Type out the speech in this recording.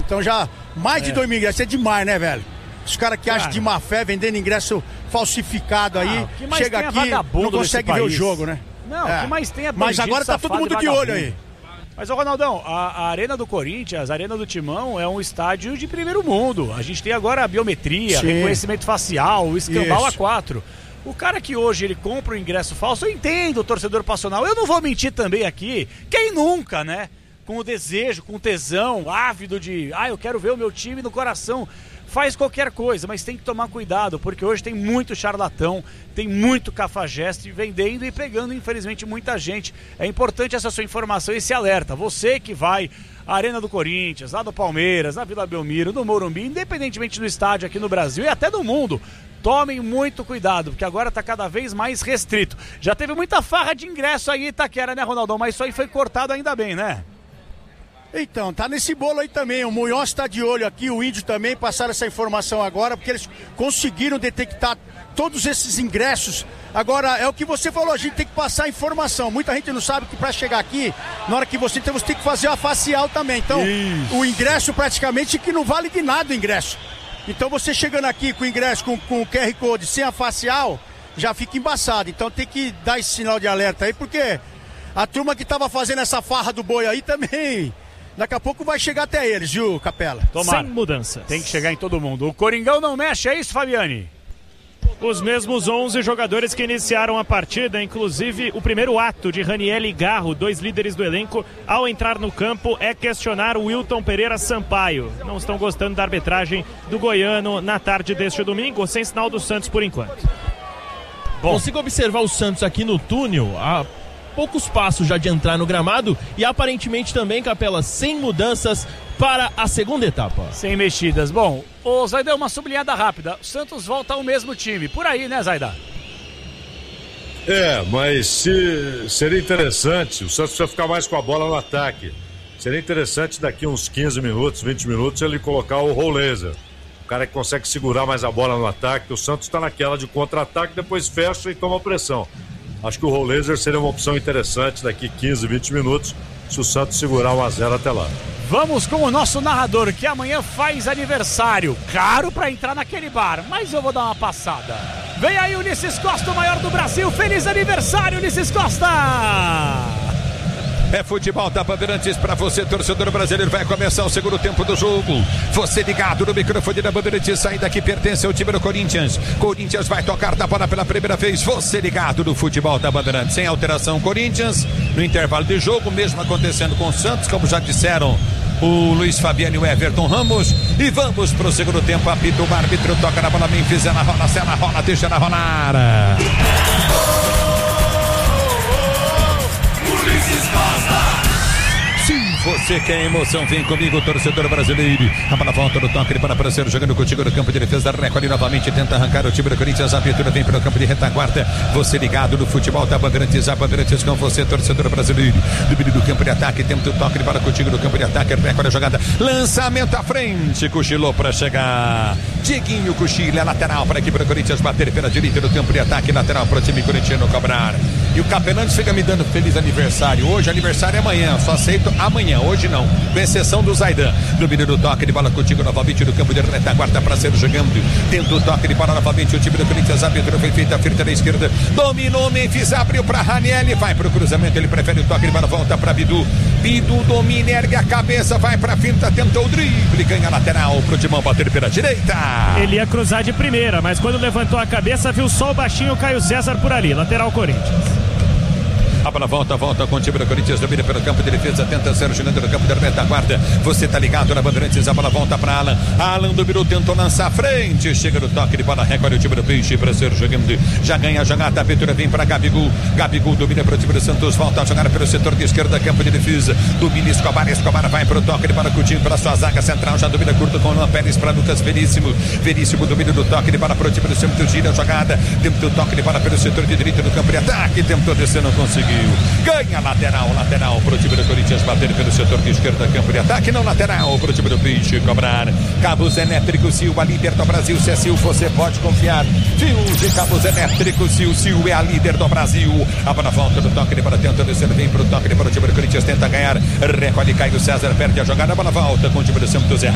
Então já mais de 2 mil ingressos, é demais, né, velho? Os caras que acham de má fé, vendendo ingresso falsificado aí, chega aqui, não consegue ver o jogo, né? Não, o que mais tem é bandido, mas agora tá todo mundo de olho aí. Mas, ô Ronaldão, a Arena do Corinthians, a Arena do Timão, é um estádio de primeiro mundo. A gente tem agora a biometria, reconhecimento facial, o escambau A4. O cara que hoje ele compra o ingresso falso, eu entendo o torcedor passional. Eu não vou mentir também aqui, quem nunca, né? Com o desejo, com o tesão, ávido de, eu quero ver o meu time no coração. Faz qualquer coisa, mas tem que tomar cuidado, porque hoje tem muito charlatão, tem muito cafajeste vendendo e pegando, infelizmente, muita gente. É importante essa sua informação, esse alerta. Você que vai à Arena do Corinthians, lá do Palmeiras, na Vila Belmiro, no Morumbi, independentemente do estádio aqui no Brasil e até do mundo, tomem muito cuidado, porque agora está cada vez mais restrito. Já teve muita farra de ingresso aí em Itaquera, né, Ronaldão? Mas isso aí foi cortado ainda bem, né? Então, tá nesse bolo aí também, o Munhoz tá de olho aqui, o Índio também, passaram essa informação agora, porque eles conseguiram detectar todos esses ingressos. Agora, é o que você falou, a gente tem que passar a informação, muita gente não sabe que para chegar aqui, na hora que você tem que fazer a facial também, então o ingresso praticamente que não vale de nada o ingresso. Então você chegando aqui com o ingresso, com o QR Code, sem a facial, já fica embaçado, então tem que dar esse sinal de alerta aí, porque a turma que tava fazendo essa farra do boi aí também... Daqui a pouco vai chegar até eles, viu, Capela? Tomara. Sem mudanças. Tem que chegar em todo mundo. O Coringão não mexe, é isso, Fabiane? Os mesmos 11 jogadores que iniciaram a partida, inclusive o primeiro ato de Raniel e Garro, 2 líderes do elenco, ao entrar no campo, é questionar o Wilton Pereira Sampaio. Não estão gostando da arbitragem do goiano na tarde deste domingo, sem sinal do Santos por enquanto. Bom. Consigo observar o Santos aqui no túnel, poucos passos já de entrar no gramado e aparentemente também, Capela, sem mudanças para a segunda etapa. Sem mexidas. Bom, ô Zaida, uma sublinhada rápida. O Santos volta ao mesmo time. Por aí, né, Zaida? Mas seria interessante, o Santos precisa ficar mais com a bola no ataque. Seria interessante daqui uns 15 minutos, 20 minutos, ele colocar o Rolleza. O cara que consegue segurar mais a bola no ataque. O Santos está naquela de contra-ataque, depois fecha e toma pressão. Acho que o Rolleza seria uma opção interessante daqui 15, 20 minutos, se o Santos segurar 1-0 até lá. Vamos com o nosso narrador, que amanhã faz aniversário. Caro pra entrar naquele bar, mas eu vou dar uma passada. Vem aí o Ulisses Costa, o maior do Brasil. Feliz aniversário, Ulisses Costa! É futebol da Bandeirantes para você, torcedor brasileiro. Vai começar o segundo tempo do jogo. Você ligado no microfone da Bandeirantes, saída que pertence ao time do Corinthians. Corinthians vai tocar da bola pela primeira vez. Você ligado no futebol da Bandeirantes. Sem alteração, Corinthians no intervalo de jogo, mesmo acontecendo com o Santos, como já disseram o Luiz Fabiano e o Everton Ramos. E vamos pro segundo tempo. Apita o árbitro, toca na bola, Memphis, ela rola, deixa ela rolar. Você quer emoção, vem comigo, torcedor brasileiro. A bola volta no toque para Prazer, jogando contigo no campo de defesa. Recolhe novamente, tenta arrancar o time do Corinthians. A abertura vem para o campo de retaguarda. Você ligado no futebol da Bandeirantes. A Bandeirantes com você, torcedor brasileiro. Domínio do campo de ataque, tenta o toque para contigo no campo de ataque. Recolhe a jogada, lançamento à frente. Cochilou para chegar. Dieguinho cochila, lateral para a equipe do Corinthians. Bater pela direita do campo de ataque. Lateral para o time corintiano cobrar. E o Capelante fica me dando feliz aniversário. Hoje, aniversário é amanhã. Só aceito amanhã. Hoje não, com exceção do Zaidan. Domínio do toque de bola contigo novamente no campo de retaguarda para ser jogando. Tenta o toque de bola novamente o time do Corinthians. A abertura foi feita, firta na esquerda. Dominou, Memphis, abriu para Raniel. Vai para o cruzamento, ele prefere o toque de bola. Volta para Bidu. Bidu domina, ergue a cabeça, vai para a finta, tentou o drible, ganha lateral pro Timão bater pela direita. Ele ia cruzar de primeira, mas quando levantou a cabeça, viu só o baixinho Caio César por ali. Lateral Corinthians. A bola volta com o time do Corinthians, domina pelo campo de defesa, tenta ser jogando no campo da retaguarda. Você tá ligado na Bandeirantes, a bola volta para Alan. Alan dominou, tentou lançar à frente, chega no toque de bola, recolhe o time do Peixe para ser jogando. Já ganha a jogada, a abertura vem para Gabigol. Gabigol domina para o time do Santos, volta a jogar pelo setor de esquerda, campo de defesa. Domina Escobar vai para o toque de bola com o time para sua zaga central, já domina curto com o Luan Pérez para Lucas Veríssimo. Veríssimo domina do toque de bola para o time do Santos, gira a jogada, tentou o toque de bola pelo setor de direita do campo de ataque, tentou descer, não conseguiu. Ganha lateral pro time do Corinthians bater pelo setor de esquerda, campo de ataque, não lateral pro time do Peixe cobrar. Cabos Elétricos Sil, a líder do Brasil. Se é Sil, você pode confiar. Fios de cabos elétricos Sil, Sil é a líder do Brasil. A bola volta do toque de bola, tenta descer, vem pro toque de bola, o time do Corinthians tenta ganhar, recolhe Caio César, perde a jogada, a bola volta com o time do Santos.